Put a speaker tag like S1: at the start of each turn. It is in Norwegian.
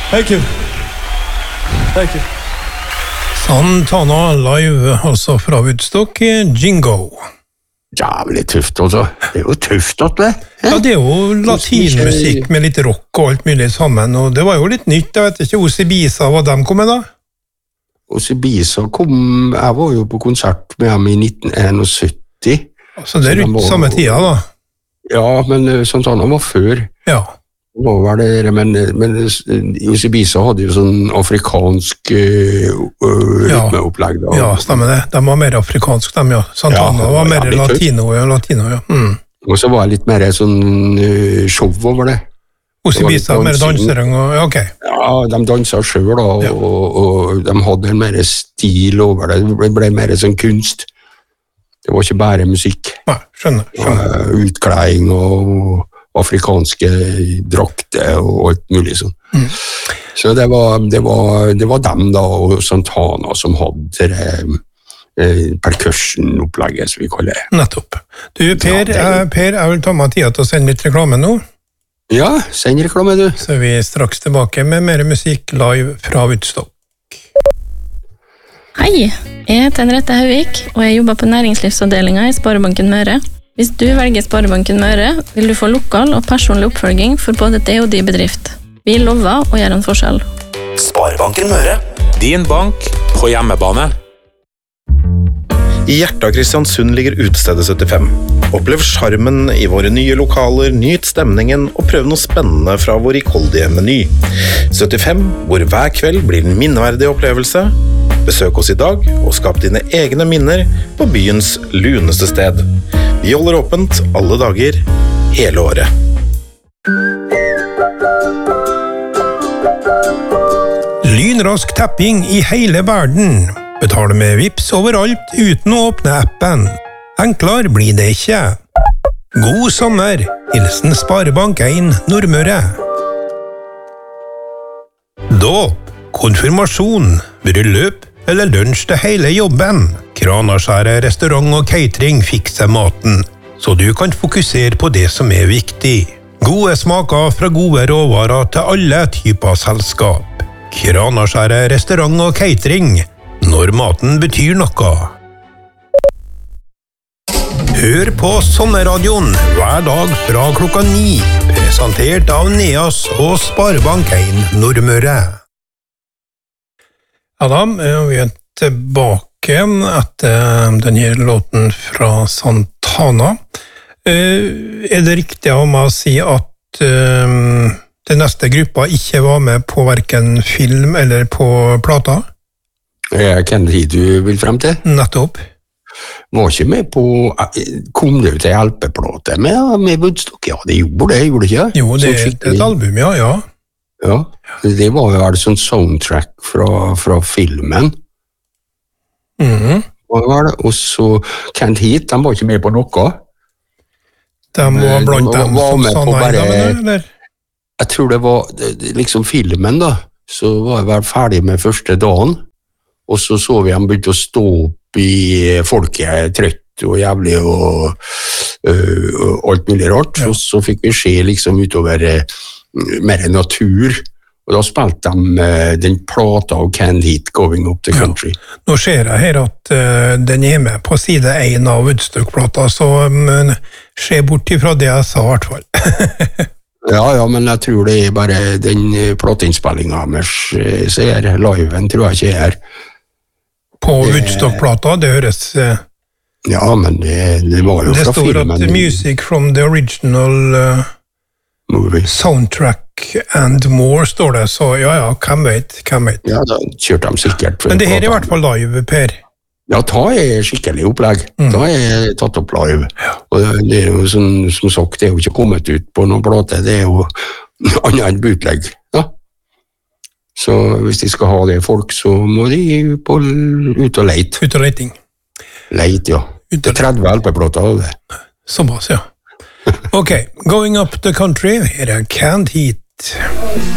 S1: Thank you. Thank you.
S2: Santana live, altså fra Woodstock, Jingo.
S3: Jævlig tøft, altså. Det jo tøft, at det.
S2: Ja, det jo latinmusikk med litt rock og alt mulig sammen, og det var jo litt nytt. Jeg vet ikke, Osibisa, hva de kom med da?
S3: Osibisa kom, jeg var jo på konsert med ham i 1971.
S2: Så det rundt samme tida da?
S3: Ja, men Santana var før.
S2: Ja.
S3: Men Osibisa hadde jo sånn afrikansk rytmeopplegg da.
S2: Ja, stemmer det. De var mer afrikansk, de, ja. Santana var mer latino, ja.
S3: Og så var det litt mer sånn show over det.
S2: Osibisa, mer dansering, ja, ok.
S3: Ja, de danset selv da, og de hadde en mer stil over det. Det ble mer sånn kunst. Det var ikke bare musikk.
S2: Nei, skjønner.
S3: Utklæring og afrikanske drakter og alt mulig sånn. Så det var dem da, og Santana som hadde percussion-opplegget, som vi kaller det.
S2: Nettopp. Du, Per, jeg vil ta meg tida til å sende litt reklame nå.
S3: Ja, send reklame du.
S2: Så er vi straks tilbake med mer musikk live fra Woodstock.
S4: Hei, jeg heter Henriette Hauvik, og jeg jobber på næringslivsavdelingen i Sparebanken Møre. Hvis du velger Sparebanken Møre, vil du få lokal og personlig oppfølging for både det og de bedrift. Vi lover å gjøre en forskjell.
S5: Sparebanken Møre. Din bank på hjemmebane.
S6: I hjertet av Kristiansund ligger Utestedet 75. Opplev charmen i våre nye lokaler, nyt stemningen og prøv noe spennende fra vår rikholdige meny. 75, hvor hver kveld blir en minneverdig opplevelse. Besøk oss i dag og skap dine egne minner på byens luneste sted. Vi holder åpent alle dager, hele året.
S2: Lynrask tapping i hele verden. Betale med Vipps overalt uten å åpne appen. Enklere blir det ikke. God sommer. Hilsen Sparebank 1 Nordmøre. Dåp, konfirmasjon, bryllup eller lunsj til hele jobben. Kranaskjæret restaurant og catering fikser maten, så du kan fokusere på det som er viktig. Gode smaker fra gode råvarer til alle typer selskap. Kranaskjæret restaurant og catering, når maten betyr noe. Hør på Sommerradioen hver dag fra klokka 9, presentert av Neas og Sparebank 1 Nordmøre. Adam, vi er tilbake etter denne låten fra Santana. Er det riktig av meg å si at den neste gruppa ikke var med på hverken film eller på plata?
S3: Hvem er du vil frem til?
S2: Nettopp.
S3: Var ikke med på, kom det ut en LP-plate med Woodstock? Ja, det gjorde ikke?
S2: Jo, det er et album, ja.
S3: Ja, det var jo sånn soundtrack fra filmen. Og så Can't Heat, de var ikke med på noe.
S2: De var blant dem som sa nei, eller?
S3: Jeg tror det var liksom filmen da, så var jeg vel ferdig med første dagen, og så vi han begynte å stå opp i folket trøtt og jævlig og alt mulig rart, og så fikk vi se liksom utover mer natur, og da spilte de den plata av Can't Heat, Going Up the Country.
S2: Ja. Nå ser jeg her at den er med på side 1 av Woodstock-plata, så se bort ifra det jeg sa i hvert fall.
S3: Ja, men jeg tror det er bare den plateinnspillingen med ser liven, tror jeg ikke er.
S2: På Woodstock-plata, det høres...
S3: Ja, men det var jo fra filmen.
S2: Det står at music from the original soundtrack and more, står det, så ja, hvem vet.
S3: Ja, da kjørte de sikkert.
S2: Men det her er i hvert fall live, Per.
S3: Ja, ta er skikkelig opplegg. Da er tatt opp live. Og det er jo sånn, som sagt, det er jo ikke kommet ut på noen plate, det er jo annet enn bootleg. Ja. Så hvis de skal ha det folk, så må de ut og leite.
S2: Ut og leiting.
S3: Leit, ja. Det er 30 LP-plater av det.
S2: Såpass, ja. Ok, Going Up the Country, her er Can't Heat.